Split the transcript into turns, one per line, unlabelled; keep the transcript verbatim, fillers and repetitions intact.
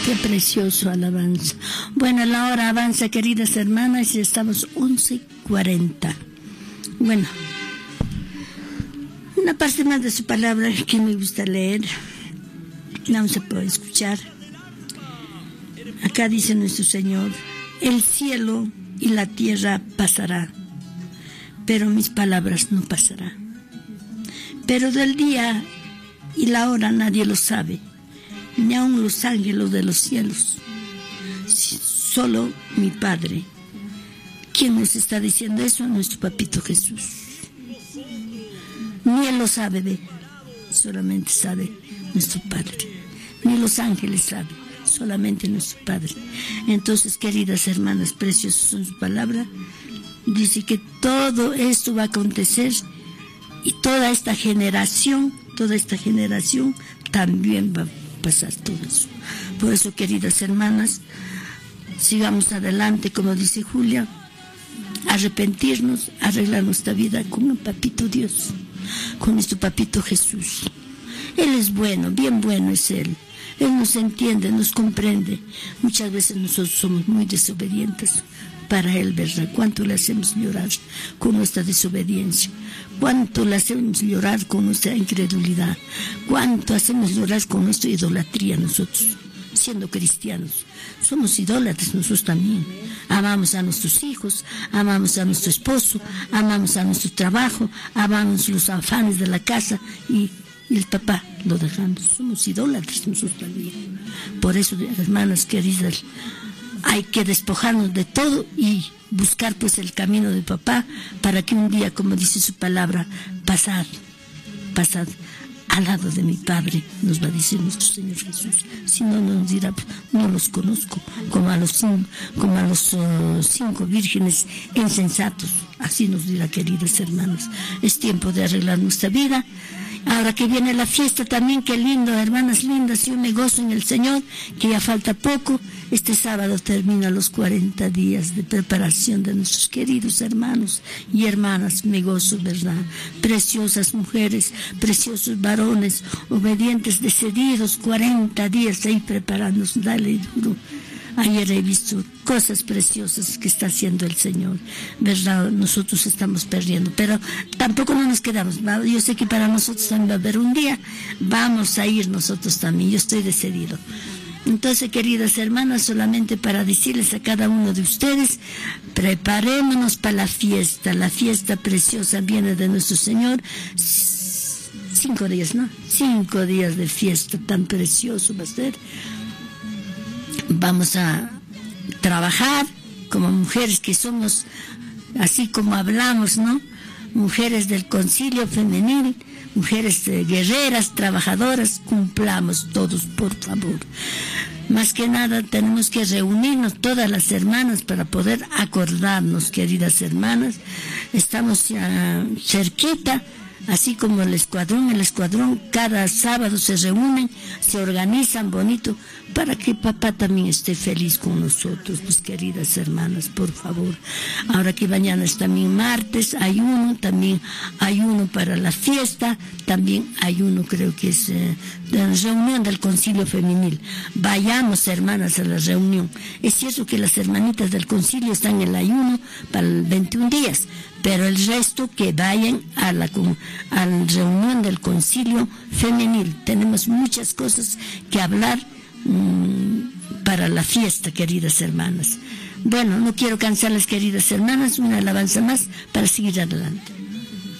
Qué precioso alabanza. Bueno, la hora avanza, queridas hermanas, y estamos once cuarenta. Bueno, una parte más de su palabra que me gusta leer. No se puede escuchar. Acá dice nuestro Señor: el cielo y la tierra pasará, pero mis palabras no pasarán. Pero del día y la hora nadie lo sabe, ni aun los ángeles de los cielos, solo mi Padre. ¿Quién nos está diciendo eso? Nuestro papito Jesús. Ni Él lo sabe, ve, solamente sabe nuestro Padre. Ni los ángeles saben, solamente nuestro Padre. Entonces, queridas hermanas, preciosas son su palabra. Dice que todo esto va a acontecer y toda esta generación, toda esta generación también va a pasar todo eso. Por eso, queridas hermanas, sigamos adelante, como dice Julia, arrepentirnos, arreglar nuestra vida con un papito Dios, con nuestro papito Jesús. Él es bueno, bien bueno es Él. Él nos entiende, nos comprende. Muchas veces nosotros somos muy desobedientes para Él, ¿verdad? ¿Cuánto le hacemos llorar con nuestra desobediencia? ¿Cuánto le hacemos llorar con nuestra incredulidad? ¿Cuánto hacemos llorar con nuestra idolatría nosotros, siendo cristianos? Somos idólatras nosotros también. Amamos a nuestros hijos, amamos a nuestro esposo, amamos a nuestro trabajo, amamos los afanes de la casa y, y el papá lo dejamos. Somos idólatras nosotros también. Por eso, hermanas queridas, hay que despojarnos de todo y buscar pues el camino de papá para que un día, como dice su palabra, pasar, pasar al lado de mi Padre, nos va a decir nuestro Señor Jesús. Si no, nos dirá, no los conozco, como a los cinco, como a los uh, cinco vírgenes insensatos. Así nos dirá, queridas hermanas. Es tiempo de arreglar nuestra vida. Ahora que viene la fiesta también, qué lindo, hermanas lindas, yo me gozo en el Señor, que ya falta poco. Este sábado termina los cuarenta días de preparación de nuestros queridos hermanos y hermanas. Me gozo, ¿verdad? Preciosas mujeres, preciosos varones, obedientes, decididos, cuarenta días ahí preparándose, dale duro. Ayer he visto cosas preciosas que está haciendo el Señor, ¿verdad? Nosotros estamos perdiendo, pero tampoco no nos quedamos. Yo sé que para nosotros también va a haber un día, vamos a ir nosotros también, yo estoy decidido. Entonces, queridas hermanas, solamente para decirles a cada uno de ustedes, preparémonos para la fiesta. La fiesta preciosa viene de nuestro Señor. Cinco días, ¿no? Cinco días de fiesta, tan precioso va a ser. Vamos a trabajar como mujeres que somos, así como hablamos, ¿no? Mujeres del concilio femenil, mujeres eh, guerreras, trabajadoras, cumplamos todos, por favor. Más que nada tenemos que reunirnos todas las hermanas para poder acordarnos, queridas hermanas. Estamos ya cerquita, así como el escuadrón, el escuadrón cada sábado se reúnen, se organizan bonito, para que papá también esté feliz con nosotros, mis queridas hermanas, por favor. Ahora que mañana es también martes, hay uno, también hay uno para la fiesta, también hay uno, creo que es eh, de la reunión del concilio femenil. Vayamos, hermanas, a la reunión. Es cierto que las hermanitas del concilio están en el ayuno para el veintiún días, pero el resto que vayan a la, a la reunión del concilio femenil. Tenemos muchas cosas que hablar mmm, para la fiesta, queridas hermanas. Bueno, no quiero cansarles, queridas hermanas, una alabanza más para seguir adelante.